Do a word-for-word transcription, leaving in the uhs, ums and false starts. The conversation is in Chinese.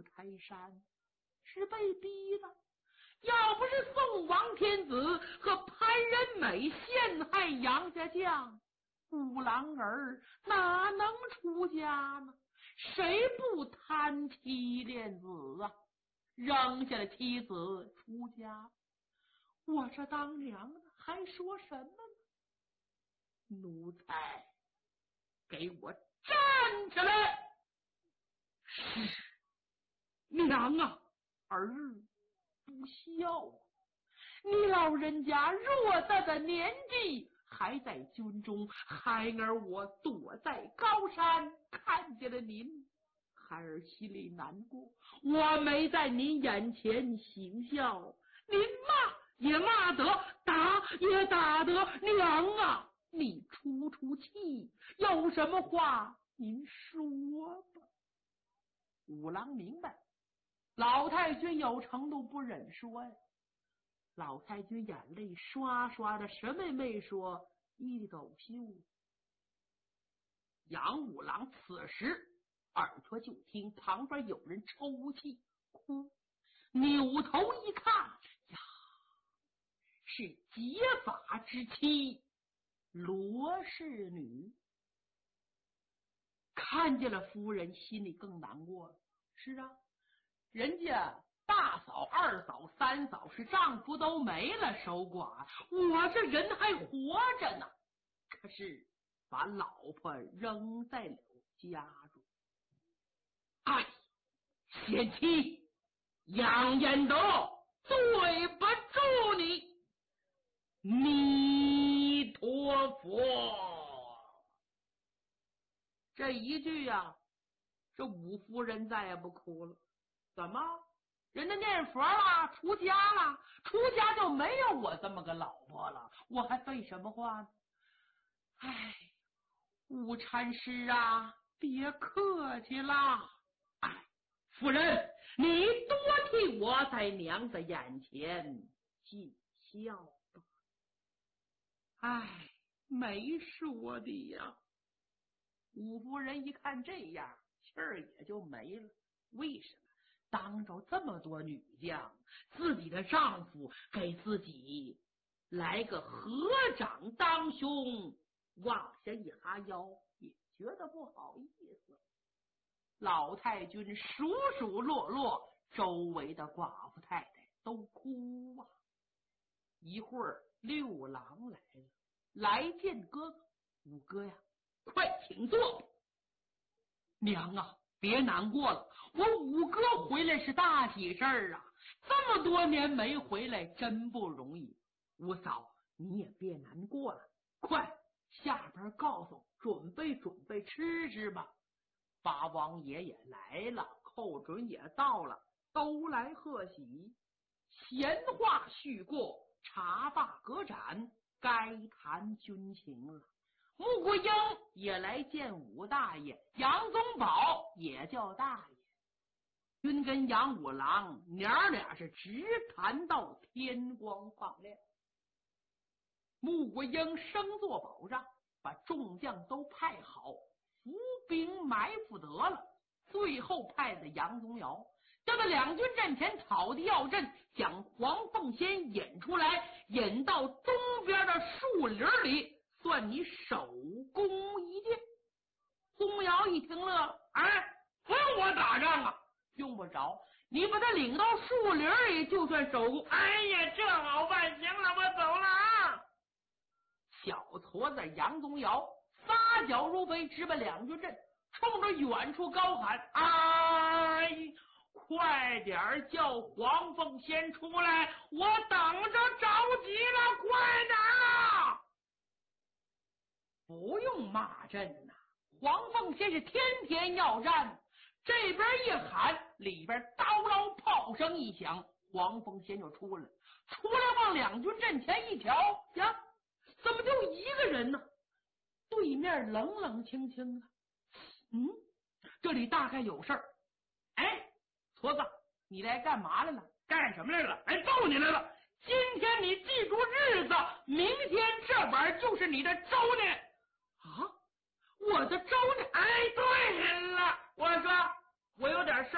开山，是被逼的。要不是宋王天子和潘仁美陷害杨家将，五郎儿哪能出家呢？谁不贪妻恋子啊？扔下了妻子出家，我这当娘的还说什么呢？奴才，给我站起来！是娘啊，儿不孝啊！你老人家偌大的年纪还在军中，孩儿我躲在高山看见了您，孩儿心里难过。我没在您眼前行孝，您骂也骂得，打也打得，娘啊，你出出气，有什么话您说吧。五郎明白，老太君有程度不忍说呀。老太君眼泪刷刷的，什么也没说，一走袖。杨五郎此时耳朵就听旁边有人抽泣哭，扭头一看呀，是结发之妻罗氏女。看见了夫人，心里更难过了。是啊，人家大嫂、二嫂、三嫂是丈夫都没了，守寡，我这人还活着呢，可是把老婆扔在了家中。哎，贤妻杨延德，对不住你，弥陀佛。这一句呀、啊，这五夫人再也不哭了。怎么？人家念佛了，出家了，出家就没有我这么个老婆了，我还废什么话呢？哎，吴禅师啊，别客气啦。哎，夫人，你多替我在娘子眼前尽孝吧。哎，没说的呀。五夫人一看这样，气儿也就没了。为什么？当着这么多女将，自己的丈夫给自己来个合掌当胸，往下一哈腰，也觉得不好意思。老太君数数落落，周围的寡妇太太都哭啊。一会儿六郎来了，来见哥哥。五哥呀，快请坐。娘啊，别难过了，我五哥回来是大喜事儿啊，这么多年没回来真不容易。五嫂你也别难过了，快下边告诉准备准备吃吃吧。八王爷也来了，寇准也到了，都来贺喜。闲话叙过，茶罢隔盏，该谈军情了。穆国英也来见武大爷，杨宗保也叫大爷。君跟杨五郎娘俩是直谈到天光放亮。穆国英升做保障，把众将都派好，伏兵埋伏得了。最后派的杨宗尧叫到两军阵前草地要阵，将黄凤仙引出来，引到东边的树林里，算你手工一件。宗尧一听乐了，哎，不用我打仗啊，用不着，你把他领到树林里就算手工。哎呀，这好办，行了，我走了啊。小矬子杨宗尧撒脚如飞，直奔两军阵，冲着远处高喊：哎，快点叫黄凤仙出来，我等着着急了，快点啊！不用骂阵呐、啊，黄凤仙是天天要战，这边一喊，里边刀刀炮声一响，黄凤仙就出来了。出来往两军阵前一瞧，呀，怎么就一个人呢？对面冷冷清清的，嗯，这里大概有事儿。哎，矬子，你来干嘛来了？干什么来了？哎，揍你来了！今天你记住日子，明天这晚就是你的周年。啊，我的周年？哎，对了，我说我有点事